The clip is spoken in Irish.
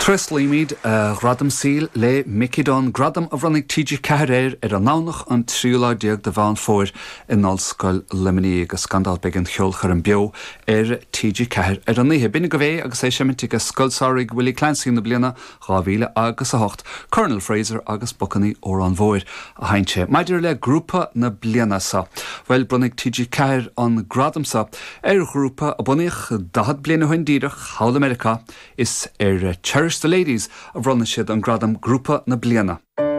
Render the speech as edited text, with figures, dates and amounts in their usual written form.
Tris límid gradam síl le Micedon gradam a bhrannig TG Cahir ar an nánach an tríúlá déag de bhain fóir in Nolscoil Limini agus scandal begin cheolchar an bio TG Cahir ar an níthe. Bine go bhéh agus é semintig a scoilsárig Willie Clancy na bliana 2008. Colonel Fraser agus Buchanny ó an bhóir a haintse. Maidir le grúpa na bliana sa. Well brunnig TG Cahir an gradam sa grúpa a bunig 10 bliana huindíirech Haul America is Cherish the Ladies a bhronna siad an gradam grúpa na bliana.